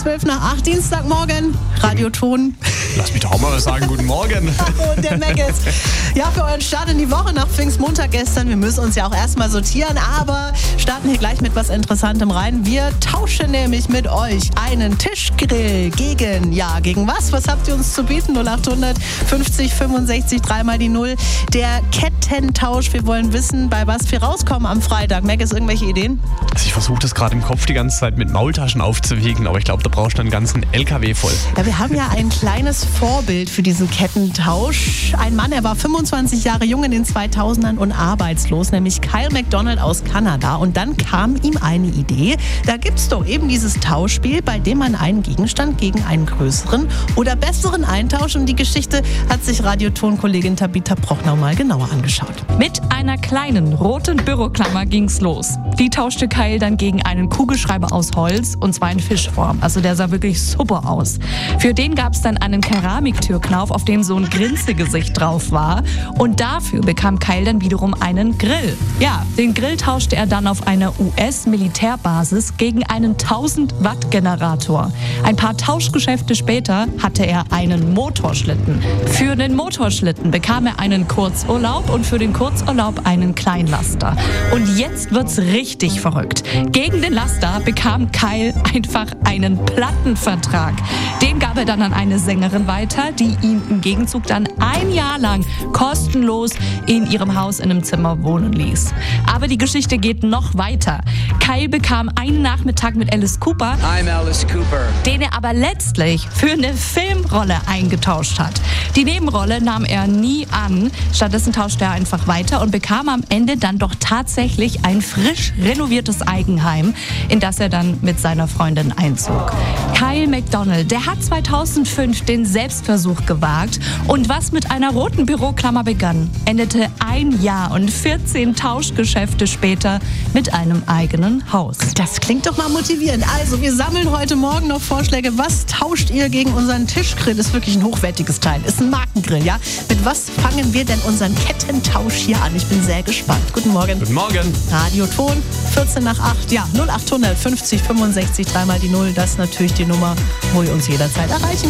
7:12, Dienstagmorgen, Radioton. Lass mich doch auch mal was sagen, guten Morgen. Und der Meggis. Ja, für euren Start in die Woche nach Pfingstmontag gestern. Wir müssen uns ja auch erstmal sortieren, aber starten hier gleich mit was Interessantem rein. Wir tauschen nämlich mit euch einen Tischgrill gegen was? Was habt ihr uns zu bieten? 0800 50 65 3 die 0. Der Kettentausch. Wir wollen wissen, bei was wir rauskommen am Freitag. Meggis, irgendwelche Ideen? Also ich versuche das gerade im Kopf die ganze Zeit mit Maultaschen aufzuwiegen, aber ich glaube, da brauchst du einen ganzen LKW voll. Ja, wir haben ja ein kleines Vorbild für diesen Kettentausch. Ein Mann, er war 25 Jahre jung in den 2000ern und arbeitslos, nämlich Kyle McDonald aus Kanada. Und dann kam ihm eine Idee. Da gibt es doch eben dieses Tauschspiel, bei dem man einen Gegenstand gegen einen größeren oder besseren eintauscht. Und die Geschichte hat sich Radioton-Kollegin Tabitha Prochnow mal genauer angeschaut. Mit einer kleinen roten Büroklammer ging's los. Die tauschte Kyle dann gegen einen Kugelschreiber aus Holz, und zwar in Fischform. Also der sah wirklich super aus. Für den gab's dann einen Keramiktürknauf, auf dem so ein Grinsegesicht drauf war. Und dafür bekam Kyle dann wiederum einen Grill. Ja, den Grill tauschte er dann auf einer US-Militärbasis gegen einen 1000-Watt-Generator. Ein paar Tauschgeschäfte später hatte er einen Motorschlitten. Für den Motorschlitten bekam er einen Kurzurlaub und für den Kurzurlaub einen Kleinlaster. Und jetzt wird's richtig verrückt. Gegen den Laster bekam Kyle einfach einen Plattenvertrag. Den gab er dann an eine Sängerin weiter, die ihn im Gegenzug dann ein Jahr lang kostenlos in ihrem Haus in einem Zimmer wohnen ließ. Aber die Geschichte geht noch weiter. Kyle bekam einen Nachmittag mit Alice Cooper, I'm Alice Cooper, den er aber letztlich für eine Filmrolle eingetauscht hat. Die Nebenrolle nahm er nie an. Stattdessen tauschte er einfach weiter und bekam am Ende dann doch tatsächlich ein frisch renoviertes Eigenheim, in das er dann mit seiner Freundin einzog. Kyle McDonald, der hat 2005 den Selbstversuch gewagt und was mit einer roten Büroklammer begann, endete ein Jahr und 14 Tauschgeschäfte später mit einem eigenen Haus. Das klingt doch mal motivierend. Also, wir sammeln heute Morgen noch Vorschläge. Was tauscht ihr gegen unseren Tischgrill? Ist wirklich ein hochwertiges Teil. Ist ein Markengrill, ja? Mit was fangen wir denn unseren Kettentausch hier an? Ich bin sehr gespannt. Guten Morgen. Guten Morgen. Radioton, 7:14, ja, 0800 50 65 3 die 0. Das ist natürlich die Nummer, wo ihr uns jederzeit erreichen könnt.